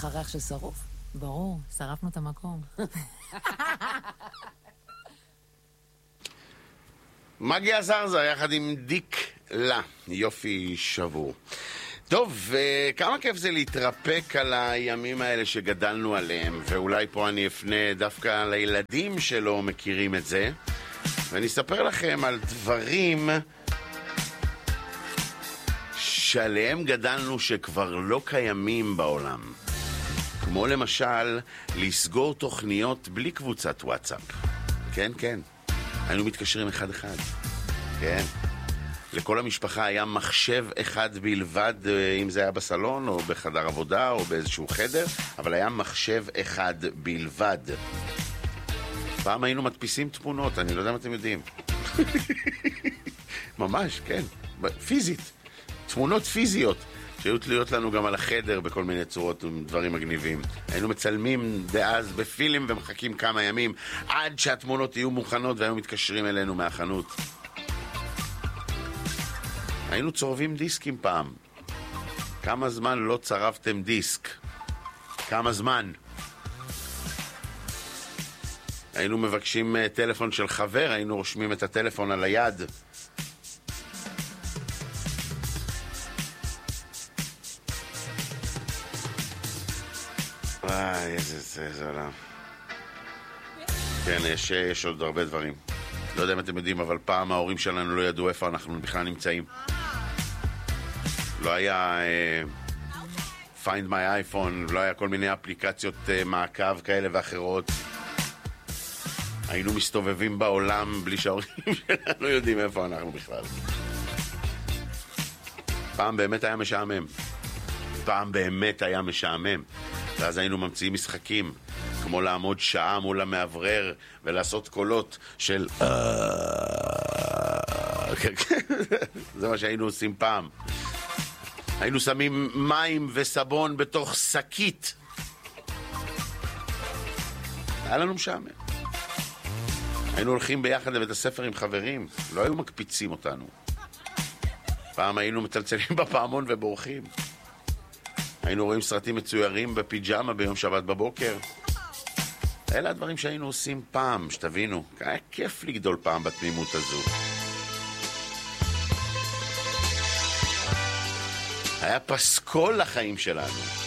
לך ריח של שרוף? ברור, שרפנו את המקום. מגיה זרזה יחד עם דיק לה, יופי שבור. טוב, כמה כיף זה להתרפק על הימים האלה שגדלנו עליהם, ואולי פה אני אפנה דווקא לילדים שלא מכירים את זה, ואני אספר לכם על דברים שעליהם גדלנו שכבר לא קיימים בעולם. כמו למשל, לסגור תוכניות בלי קבוצת וואטסאפ. כן, כן. היינו מתקשרים אחד-אחד. כן. לכל המשפחה היה מחשב אחד בלבד, אם זה היה בסלון או בחדר עבודה או באיזשהו חדר, אבל היה מחשב אחד בלבד. פעם היינו מדפיסים תמונות, אני לא יודע מה אתם יודעים. ממש, כן. פיזית. תמונות פיזיות. שהיו תלויות לנו גם על החדר בכל מיני צורות ודברים מגניבים. היינו מצלמים דאז בפילים ומחכים כמה ימים עד שהתמונות יהיו מוכנות והיו מתקשרים אלינו מהחנות. היינו צורבים דיסקים פעם. כמה זמן לא צרבתם דיסק? כמה זמן? היינו מבקשים טלפון של חבר, היינו רושמים את הטלפון על היד. איזה עולם. כן, יש עוד הרבה דברים. לא יודע אם אתם יודעים, אבל פעם ההורים שלנו לא ידעו איפה אנחנו בכלל נמצאים. לא היה Find My iPhone, לא היה כל מיני אפליקציות מעקב כאלה ואחרות. היינו מסתובבים בעולם בלי שההורים שלנו יודעים איפה אנחנו בכלל. פעם באמת היה משעמם. פעם באמת היה משעמם. ואז היינו ממציאים משחקים, כמו לעמוד שעה מול המעברר ולעשות קולות של זה מה שהיינו עושים פעם. היינו שמים מים וסבון בתוך שקית. היה לנו משעמם. היינו הולכים ביחד לבית הספר עם חברים, לא היו מקפיצים אותנו. פעם היינו מצלצלים בפעמון ובורחים. היינו רואים סרטים מצוירים בפיג'מה ביום שבת בבוקר. אלה הדברים שהיינו עושים פעם, שתבינו. היה כיף לגדול פעם בתמימות הזו. היה פסקול לחיים שלנו.